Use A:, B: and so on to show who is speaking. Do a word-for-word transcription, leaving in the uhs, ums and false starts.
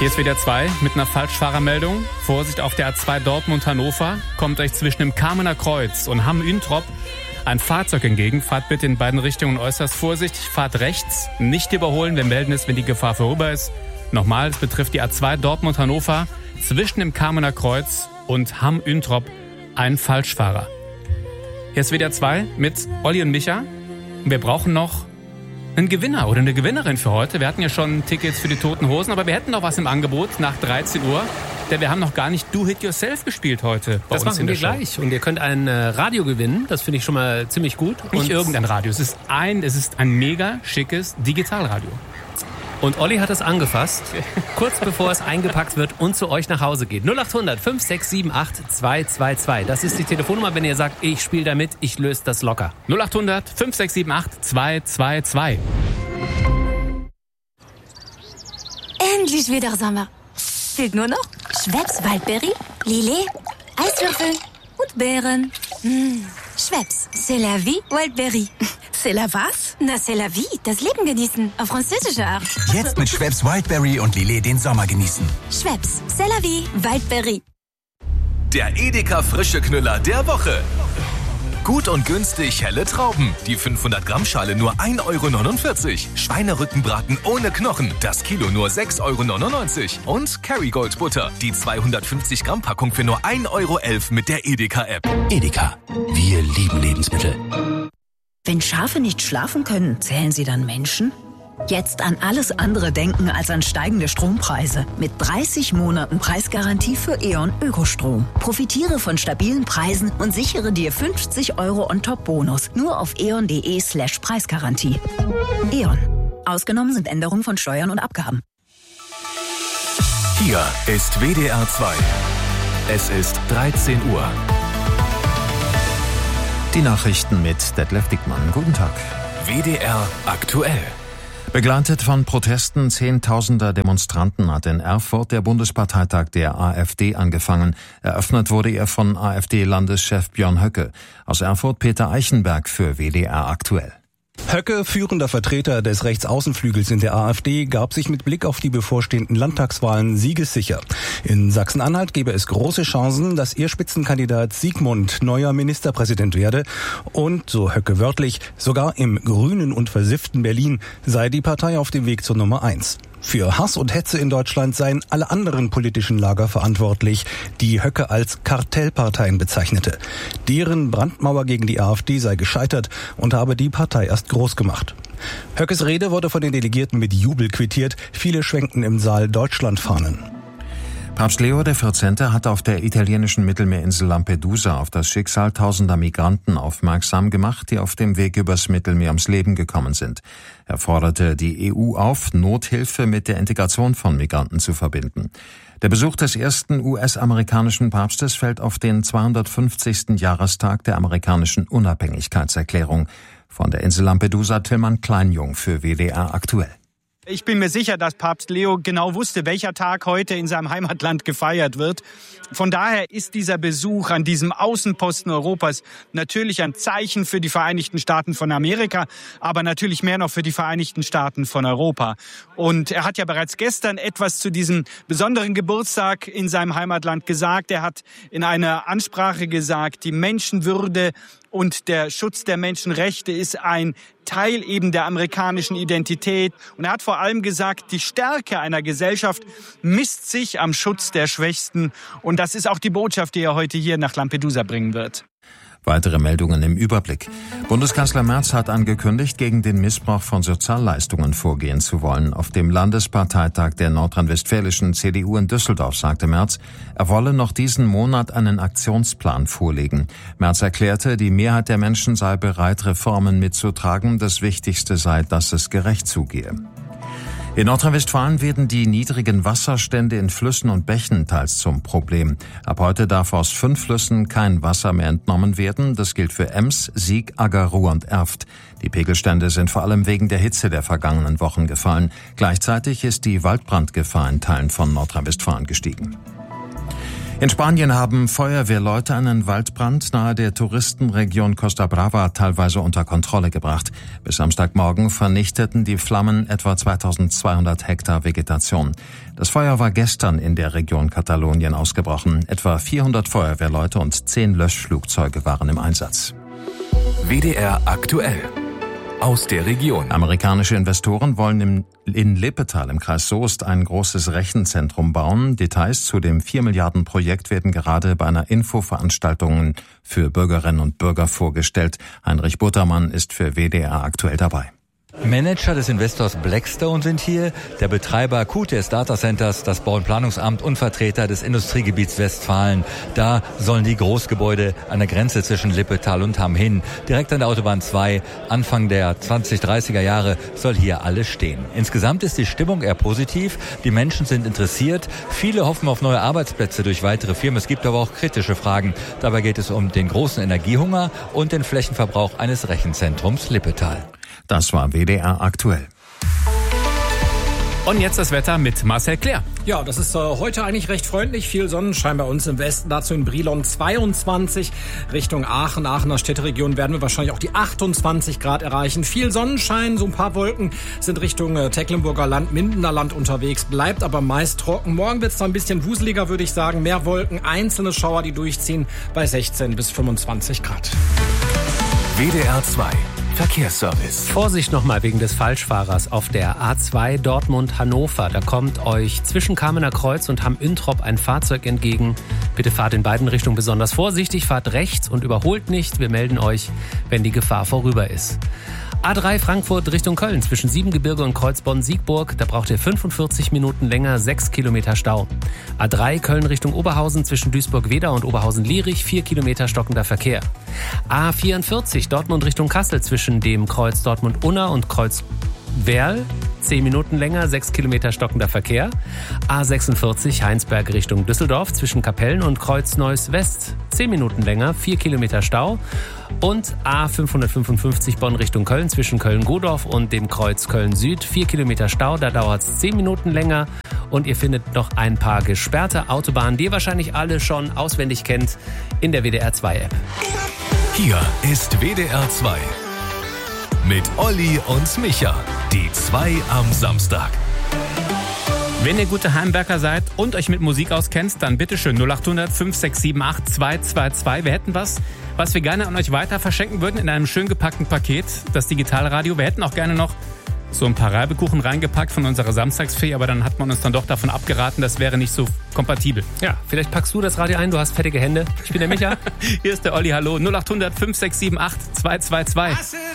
A: Hier ist W D R zwei mit einer Falschfahrermeldung. Vorsicht auf der A zwei Dortmund-Hannover. Kommt euch zwischen dem Kamener Kreuz und Hamm-Üntrop ein Fahrzeug entgegen. Fahrt bitte in beiden Richtungen äußerst vorsichtig. Fahrt rechts, nicht überholen. Wir melden es, wenn die Gefahr vorüber ist. Nochmal, es betrifft die A zwei Dortmund-Hannover. Zwischen dem Kamener Kreuz und Hamm-Üntrop ein Falschfahrer. Hier ist W D R zwei mit Olli und Micha. Und wir brauchen noch einen Gewinner oder eine Gewinnerin für heute. Wir hatten ja schon Tickets für die Toten Hosen, aber wir hätten noch was im Angebot nach dreizehn Uhr. Denn wir haben noch gar nicht Do It Yourself gespielt heute bei
B: das
A: uns in der Show.
B: Das machen wir gleich. Und ihr könnt ein äh, Radio gewinnen. Das finde ich schon mal ziemlich gut.
A: Nicht
B: und
A: irgendein Radio. Es ist ein, es ist ein mega schickes Digitalradio.
B: Und Olli hat es angefasst, kurz bevor es eingepackt wird und zu euch nach Hause geht. null acht hundert fünf sechs sieben acht zwei zwei zwei. Das ist die Telefonnummer, wenn ihr sagt, ich spiele damit, ich löse das locker.
A: null acht hundert fünf sechs sieben acht zwei zwei zwei.
C: Endlich wieder Sommer. Fehlt nur noch Schweppes Waldbeere, Lillet, Eiswürfel und Beeren. Mmh. Schweppes, c'est la vie, Wildberry.
D: C'est la was?
C: Na, c'est la vie, das Leben genießen, auf französische Art.
E: Jetzt mit Schweppes Wildberry und Lillet den Sommer genießen.
C: Schweppes, c'est la vie, Wildberry.
F: Der Edeka frische Knüller der Woche. Gut und günstig helle Trauben. Die fünfhundert Gramm Schale nur ein Euro neunundvierzig. Schweinerückenbraten ohne Knochen. Das Kilo nur sechs Euro neunundneunzig. Und Kerrygold Butter. Die zweihundertfünfzig Gramm Packung für nur ein Euro elf mit der Edeka-App.
E: Edeka. Wir lieben Lebensmittel.
D: Wenn Schafe nicht schlafen können, zählen sie dann Menschen? Jetzt an alles andere denken als an steigende Strompreise. Mit dreißig Monaten Preisgarantie für E.ON Ökostrom. Profitiere von stabilen Preisen und sichere dir fünfzig Euro On-Top-Bonus. Nur auf eon.de slash Preisgarantie. E.ON. Ausgenommen sind Änderungen von Steuern und Abgaben.
F: Hier ist W D R zwei. Es ist dreizehn Uhr.
G: Die Nachrichten mit Detlef Dickmann. Guten Tag.
F: W D R aktuell.
G: Begleitet von Protesten zehntausender Demonstranten hat in Erfurt der Bundesparteitag der AfD angefangen. Eröffnet wurde er von AfD-Landeschef Björn Höcke. Aus Erfurt Peter Eichenberg für W D R aktuell.
H: Höcke, führender Vertreter des Rechtsaußenflügels in der AfD, gab sich mit Blick auf die bevorstehenden Landtagswahlen siegessicher. In Sachsen-Anhalt gebe es große Chancen, dass ihr Spitzenkandidat Sigmund neuer Ministerpräsident werde. Und, so Höcke wörtlich, sogar im grünen und versifften Berlin sei die Partei auf dem Weg zur Nummer eins. Für Hass und Hetze in Deutschland seien alle anderen politischen Lager verantwortlich, die Höcke als Kartellparteien bezeichnete. Deren Brandmauer gegen die AfD sei gescheitert und habe die Partei erst groß gemacht. Höckes Rede wurde von den Delegierten mit Jubel quittiert. Viele schwenkten im Saal Deutschlandfahnen.
G: Papst Leo der vierzehnte hat auf der italienischen Mittelmeerinsel Lampedusa auf das Schicksal tausender Migranten aufmerksam gemacht, die auf dem Weg übers Mittelmeer ums Leben gekommen sind. Er forderte die E U auf, Nothilfe mit der Integration von Migranten zu verbinden. Der Besuch des ersten U S-amerikanischen Papstes fällt auf den zweihundertfünfzigsten Jahrestag der amerikanischen Unabhängigkeitserklärung. Von der Insel Lampedusa Tillmann Kleinjung für W D R aktuell.
I: Ich bin mir sicher, dass Papst Leo genau wusste, welcher Tag heute in seinem Heimatland gefeiert wird. Von daher ist dieser Besuch an diesem Außenposten Europas natürlich ein Zeichen für die Vereinigten Staaten von Amerika, aber natürlich mehr noch für die Vereinigten Staaten von Europa. Und er hat ja bereits gestern etwas zu diesem besonderen Geburtstag in seinem Heimatland gesagt. Er hat in einer Ansprache gesagt, die Menschenwürde und der Schutz der Menschenrechte ist ein Teil eben der amerikanischen Identität. Und er hat vor allem gesagt, die Stärke einer Gesellschaft misst sich am Schutz der Schwächsten. Und das ist auch die Botschaft, die er heute hier nach Lampedusa bringen wird.
G: Weitere Meldungen im Überblick. Bundeskanzler Merz hat angekündigt, gegen den Missbrauch von Sozialleistungen vorgehen zu wollen. Auf dem Landesparteitag der nordrhein-westfälischen C D U in Düsseldorf sagte Merz, er wolle noch diesen Monat einen Aktionsplan vorlegen. Merz erklärte, die Mehrheit der Menschen sei bereit, Reformen mitzutragen. Das Wichtigste sei, dass es gerecht zugehe. In Nordrhein-Westfalen werden die niedrigen Wasserstände in Flüssen und Bächen teils zum Problem. Ab heute darf aus fünf Flüssen kein Wasser mehr entnommen werden. Das gilt für Ems, Sieg, Aggerruhr und Erft. Die Pegelstände sind vor allem wegen der Hitze der vergangenen Wochen gefallen. Gleichzeitig ist die Waldbrandgefahr in Teilen von Nordrhein-Westfalen gestiegen. In Spanien haben Feuerwehrleute einen Waldbrand nahe der Touristenregion Costa Brava teilweise unter Kontrolle gebracht. Bis Samstagmorgen vernichteten die Flammen etwa zweitausendzweihundert Hektar Vegetation. Das Feuer war gestern in der Region Katalonien ausgebrochen. Etwa vierhundert Feuerwehrleute und zehn Löschflugzeuge waren im Einsatz.
F: W D R aktuell. Aus der Region.
G: Amerikanische Investoren wollen im, in Lippetal im Kreis Soest ein großes Rechenzentrum bauen. Details zu dem vier Milliarden Projekt werden gerade bei einer Infoveranstaltung für Bürgerinnen und Bürger vorgestellt. Heinrich Buttermann ist für W D R aktuell dabei.
J: Manager des Investors Blackstone sind hier, der Betreiber Q T S Data Centers, das Bau- und Planungsamt und Vertreter des Industriegebiets Westfalen. Da sollen die Großgebäude an der Grenze zwischen Lippetal und Hamm hin. Direkt an der Autobahn zwei, Anfang der zwanzig dreißiger Jahre, soll hier alles stehen. Insgesamt ist die Stimmung eher positiv, die Menschen sind interessiert, viele hoffen auf neue Arbeitsplätze durch weitere Firmen. Es gibt aber auch kritische Fragen. Dabei geht es um den großen Energiehunger und den Flächenverbrauch eines Rechenzentrums Lippetal.
G: Das war W D R aktuell.
A: Und jetzt das Wetter mit Marcel Clair.
K: Ja, das ist äh, heute eigentlich recht freundlich. Viel Sonnenschein bei uns im Westen. Dazu in Brilon zweiundzwanzig. Richtung Aachen, Aachener Städteregion werden wir wahrscheinlich auch die achtundzwanzig Grad erreichen. Viel Sonnenschein, so ein paar Wolken sind Richtung äh, Tecklenburger Land, Mindener Land unterwegs. Bleibt aber meist trocken. Morgen wird es da ein bisschen wuseliger, würde ich sagen. Mehr Wolken, einzelne Schauer, die durchziehen bei sechzehn bis fünfundzwanzig Grad.
F: W D R zwei Verkehrsservice.
B: Vorsicht nochmal wegen des Falschfahrers auf der A zwei Dortmund-Hannover. Da kommt euch zwischen Kamener Kreuz und Hamm-Üntrop ein Fahrzeug entgegen. Bitte fahrt in beiden Richtungen besonders vorsichtig, fahrt rechts und überholt nicht. Wir melden euch, wenn die Gefahr vorüber ist. A drei Frankfurt Richtung Köln zwischen Siebengebirge und Kreuzbonn-Siegburg. Da braucht ihr fünfundvierzig Minuten länger, sechs Kilometer Stau. A drei Köln Richtung Oberhausen zwischen Duisburg-Wedau und Oberhausen-Lierich, vier Kilometer stockender Verkehr. A vierundvierzig Dortmund Richtung Kassel zwischen dem Kreuz Dortmund-Unna und Kreuz Werl, zehn Minuten länger, sechs Kilometer stockender Verkehr. A sechsundvierzig Heinsberg Richtung Düsseldorf zwischen Kapellen und Kreuz Neuss West, zehn Minuten länger, vier Kilometer Stau. Und A fünfhundertfünfundfünfzig Bonn Richtung Köln zwischen Köln-Godorf und dem Kreuz Köln-Süd, vier Kilometer Stau, da dauert es zehn Minuten länger. Und ihr findet noch ein paar gesperrte Autobahnen, die ihr wahrscheinlich alle schon auswendig kennt, in der W D R zwei App.
F: Hier ist W D R zwei. Mit Olli und Micha. Die zwei am Samstag.
A: Wenn ihr gute Heimwerker seid und euch mit Musik auskennt, dann bitteschön null acht hundert fünf sechs sieben acht zwei zwei zwei. Wir hätten was, was wir gerne an euch weiter verschenken würden in einem schön gepackten Paket, das Digitalradio. Wir hätten auch gerne noch so ein paar Reibekuchen reingepackt von unserer Samstagsfee, aber dann hat man uns dann doch davon abgeraten, das wäre nicht so kompatibel.
B: Ja, vielleicht packst du das Radio ein, du hast fettige Hände. Ich bin der Micha.
A: Hier ist der Olli, hallo. null acht hundert fünf sechs sieben acht zwei zwei zwei.